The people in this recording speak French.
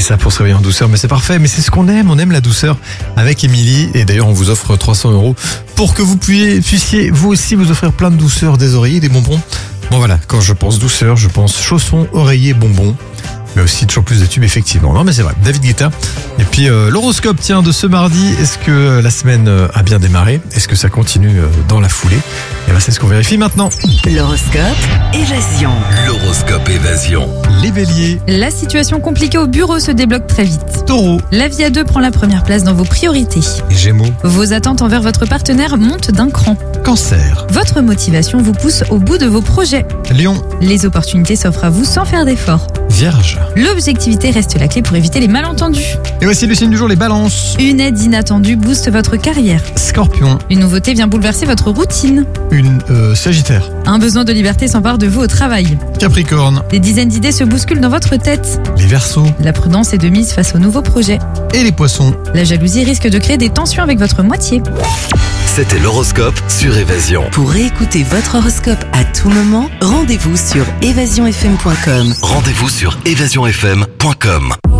ça pour se réveiller en douceur, mais c'est parfait. Mais c'est ce qu'on aime, on aime la douceur avec Émilie. Et d'ailleurs, on vous offre 300 € pour que vous puissiez vous aussi vous offrir plein de douceur, des oreillers, des bonbons. Bon voilà, quand je pense douceur, je pense chaussons, oreillers, bonbons. Mais aussi toujours plus de tubes, effectivement. Non mais c'est vrai, David Guetta. Et puis l'horoscope, tiens, de ce mardi. Est-ce que la semaine a bien démarré? Est-ce que ça continue dans la foulée? Et ben c'est ce qu'on vérifie maintenant. L'horoscope Évasion. L'horoscope Évasion. Les béliers, La situation compliquée au bureau se débloque très vite. taureaux, La vie à deux prend la première place dans vos priorités. gémeaux, Vos attentes envers votre partenaire montent d'un cran. cancer, Votre motivation vous pousse au bout de vos projets. lion, Les opportunités s'offrent à vous sans faire d'efforts. vierge. L'objectivité reste la clé pour éviter les malentendus. Et voici le signe du jour, les balances. Une aide inattendue booste votre carrière. Scorpion, Une nouveauté vient bouleverser votre routine. sagittaire, Un besoin de liberté s'empare de vous au travail. capricorne, Des dizaines d'idées se bousculent dans votre tête. les verseaux La prudence est de mise face aux nouveaux projets. et les poissons. La jalousie risque de créer des tensions avec votre moitié. C'était l'horoscope sur Évasion. Pour réécouter votre horoscope à tout moment, rendez-vous sur évasionfm.com. Rendez-vous sur évasionfm.com.